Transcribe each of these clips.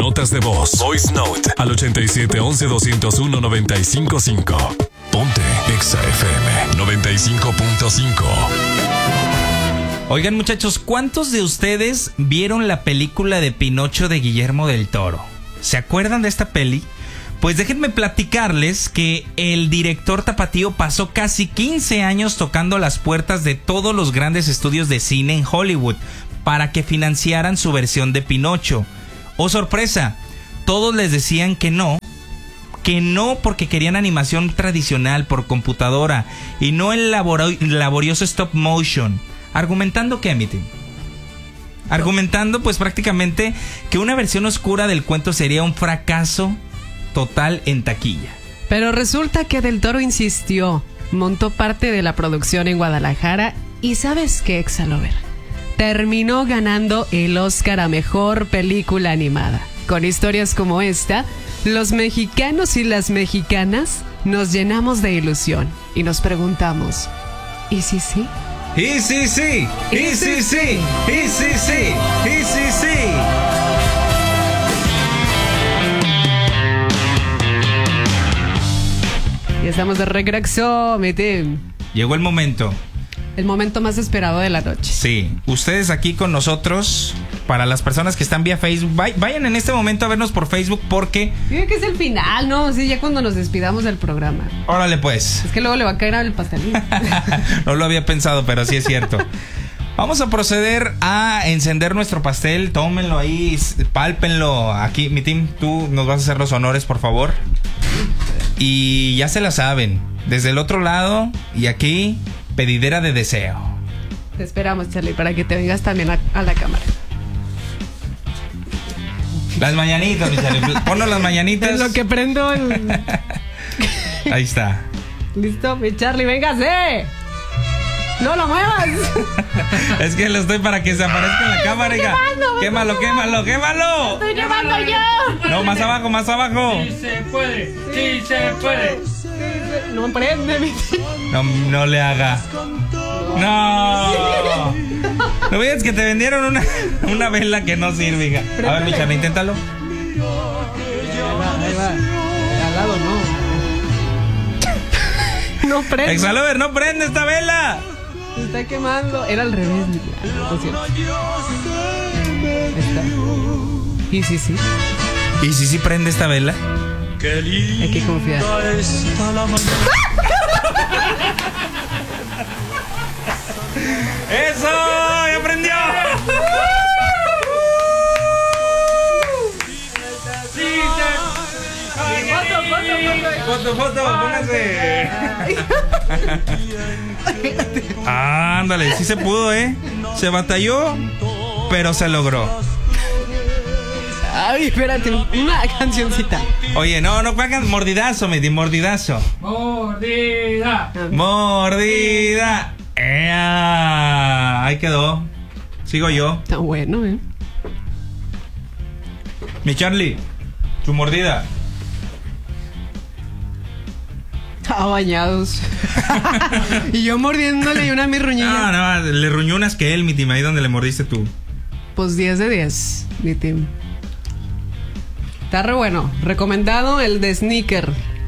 notas de voz. Voice Note al 8711-201-955. Ponte Exa FM 95.5. Oigan, muchachos, ¿cuántos de ustedes vieron la película de Pinocho de Guillermo del Toro? ¿Se acuerdan de esta peli? Pues déjenme platicarles que el director tapatío pasó casi 15 años tocando las puertas de todos los grandes estudios de cine en Hollywood para que financiaran su versión de Pinocho. ¡Oh, sorpresa! Todos les decían que no porque querían animación tradicional por computadora y no el laborioso stop motion. ¿Argumentando qué, mi team? Argumentando pues prácticamente que una versión oscura del cuento sería un fracaso total en taquilla. Pero resulta que Del Toro insistió, montó parte de la producción en Guadalajara y ¿sabes qué, Exalover? Terminó ganando el Oscar a Mejor Película Animada. Con historias como esta, los mexicanos y las mexicanas nos llenamos de ilusión y nos preguntamos, ¿y si sí? ¡Y sí, sí! ¡Y sí, sí! ¡Y sí, sí! ¡Y sí, sí! Y estamos de regreso, mi team. Llegó el momento. El momento más esperado de la noche. Sí, ustedes aquí con nosotros. Para las personas que están vía Facebook, vayan en este momento a vernos por Facebook porque... Creo que es el final, ¿no? Sí, ya cuando nos despidamos del programa. Órale pues. Es que luego le va a caer al pastelín. No lo había pensado, pero sí es cierto. Vamos a proceder a encender nuestro pastel. Tómenlo ahí, pálpenlo. Aquí, mi team, tú nos vas a hacer los honores, por favor. Y ya se la saben. Desde el otro lado y aquí, pedidera de deseo. Te esperamos, Charlie, para que te vengas también a la cámara. Las mañanitas, mi Charlie. Ponnos las mañanitas. Es lo que prendo el... Ahí está. Listo, mi Charlie, véngase. ¡No lo muevas! Es que lo estoy para que se aparezca en la cámara. Quémalo, quémalo, quémalo. ¡Estoy quemando yo! No, más abajo, más abajo. Sí se puede, sí se puede. No prende, mi tío. No le haga. No. No veas que te vendieron una vela que no sirve, hija. A ver, mi Charlie, inténtalo. Ahí va. Al lado no. No prende. Exalover, no prende esta vela. Se está quemando. Era al revés, mi tía. Lo siento. Ahí está. Y sí, sí. ¿Y si prende esta vela? Hay que confiar. ¡Eso! ¡Ya prendió! Foto, póngase. Ándale, sí se pudo, Se batalló, pero se logró. Ay, espérate, una cancioncita. Oye, no hagan mordidazo, me di mordidazo. Mordida. ¡Ea! Ahí quedó. Sigo yo. Está bueno, Mi Charlie, su mordida. Está bañados. Y yo mordiéndole una a mi ruñilla. No, le ruñó unas que él, mi team, ahí donde le mordiste tú. Pues 10 de 10, mi team. Está re bueno. Recomendado el de Sneaker.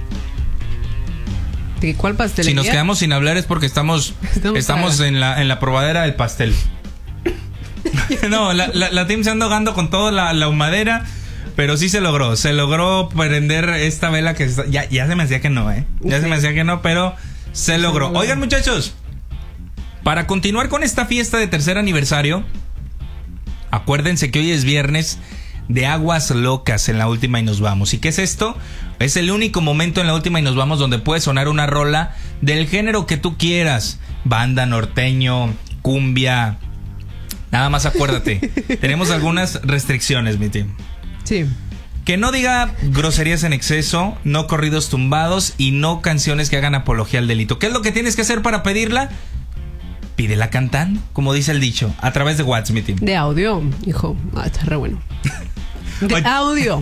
¿De cuál pastel? Si nos quedamos sin hablar es porque estamos en la probadera del pastel. No, la team se anda ahogando con toda la humadera. Pero sí se logró prender esta vela que ya se me hacía que no, Ya se me hacía que no, pero se logró. Oigan, muchachos, para continuar con esta fiesta de tercer aniversario, acuérdense que hoy es viernes de Aguas Locas en La Última y Nos Vamos. ¿Y qué es esto? Es el único momento en La Última y Nos Vamos donde puede sonar una rola del género que tú quieras. Banda, norteño, cumbia. Nada más acuérdate. Tenemos algunas restricciones, mi team. Sí. Que no diga groserías en exceso, no corridos tumbados y no canciones que hagan apología al delito. ¿Qué es lo que tienes que hacer para pedirla? Pídela cantando, como dice el dicho, a través de WhatsApp, mi team. De audio, hijo. Está re bueno. De audio.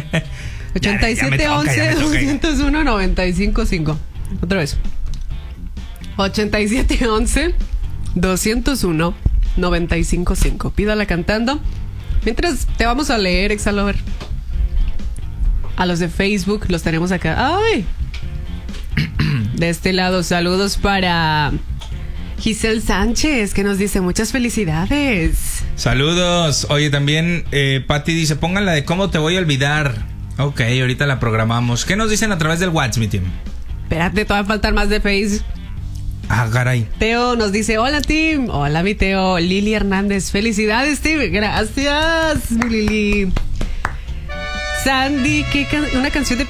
8711-201-955. Otra vez. 8711-201-955. Pídala cantando. Mientras te vamos a leer, Exalover. A los de Facebook los tenemos acá. ¡Ay! De este lado, saludos para Giselle Sánchez, que nos dice muchas felicidades. Saludos. Oye, también Patti dice, pónganla de cómo te voy a olvidar. Ok, ahorita la programamos. ¿Qué nos dicen a través del WhatsApp, mi team? Espérate, todavía faltan más de Face. Ah, caray. Teo nos dice, hola team. Hola mi Teo. Lili Hernández, felicidades team. Gracias mi Lili. Sandy, una canción de